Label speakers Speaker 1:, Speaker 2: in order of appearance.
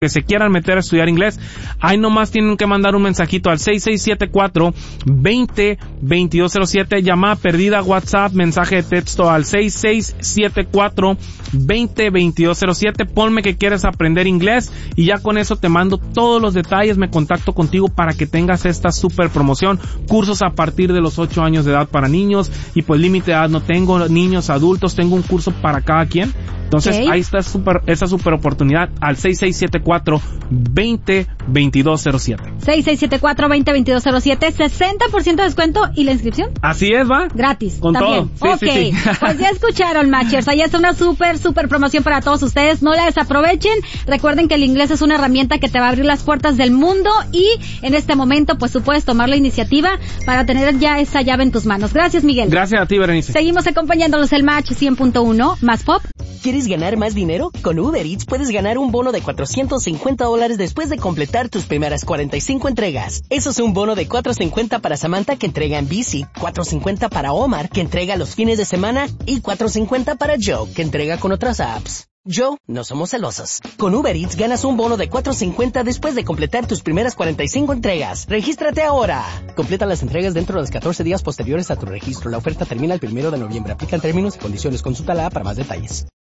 Speaker 1: que se quieran meter a estudiar inglés, ahí nomás tienen que mandar un mensajito al 6674-20-2207, llamada perdida, WhatsApp, mensaje de texto al 6674-20-2207, ponme que quieres aprender inglés y ya con eso te mando todos los detalles, me contacto contigo para que tengas esta super promoción, cursos a partir de los 8 años de edad para niños y pues límite de edad no tengo, niños, adultos, tengo un curso para cada quien. Entonces, ahí está esa super oportunidad al 6674-20-2207.
Speaker 2: 6674-20-2207, 60% de descuento y la inscripción.
Speaker 1: Así es, va.
Speaker 2: Gratis.
Speaker 1: Con
Speaker 2: también.
Speaker 1: todo. Sí,
Speaker 2: sí. Pues ya escucharon, Matchers. Ahí está una super promoción para todos ustedes. No la desaprovechen. Recuerden que el inglés es una herramienta que te va a abrir las puertas del mundo y en este momento, pues tú puedes tomar la iniciativa para tener ya esa llave en tus manos. Gracias, Miguel.
Speaker 1: Gracias a ti, Berenice.
Speaker 2: Seguimos acompañándolos el Match 100.1 más pop.
Speaker 3: ¿Quieres ganar más dinero? Con Uber Eats puedes ganar un bono de $450 después de completar tus primeras 45 entregas. Eso es un bono de $450 para Samantha, que entrega en bici, $450 para Omar, que entrega los fines de semana, y $450 para Joe, que entrega con otras apps. Joe, no somos celosos. Con Uber Eats ganas un bono de $450 después de completar tus primeras 45 entregas. ¡Regístrate ahora! Completa las entregas dentro de los 14 días posteriores a tu registro. La oferta termina el 1 de noviembre. Aplican términos y condiciones. Consulta la app para más detalles.